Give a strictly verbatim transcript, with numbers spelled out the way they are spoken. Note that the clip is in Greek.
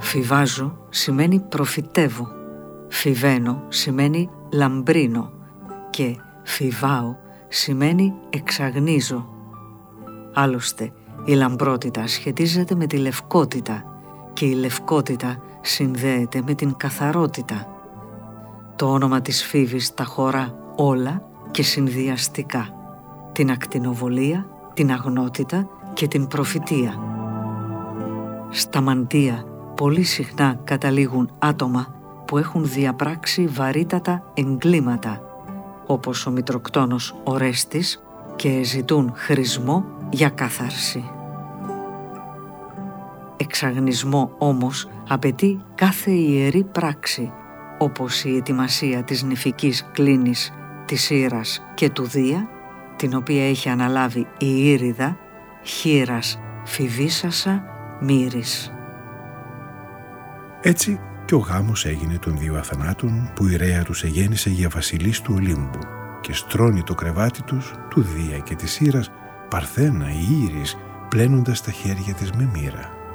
Φιβάζω σημαίνει προφητεύω, φιβαίνω σημαίνει λαμπρίνω και φιβάω σημαίνει εξαγνίζω. Άλλωστε, η λαμπρότητα σχετίζεται με τη λευκότητα και η λευκότητα συνδέεται με την καθαρότητα. Το όνομα της Φίβης τα χωρά όλα και συνδυαστικά, την ακτινοβολία, την αγνότητα και την προφητεία. Στα μαντεία πολύ συχνά καταλήγουν άτομα που έχουν διαπράξει βαρύτατα εγκλήματα, όπως ο Μητροκτόνος Ορέστης, και ζητούν χρησμό για κάθαρση. Εξαγνισμό όμως απαιτεί κάθε ιερή πράξη, όπως η ετοιμασία της νηφικής κλίνης, της Ήρας και του Δία, την οποία έχει αναλάβει η Ήριδα, χήρας Φιβίσασα Μύρης. Έτσι και ο γάμος έγινε των δύο αθανάτων που η Ρέα τους εγέννησε για βασιλείς του Ολύμπου και στρώνει το κρεβάτι τους, του Δία και της Ήρας, Παρθένα η Ήρης, πλένοντας τα χέρια της με μοίρα.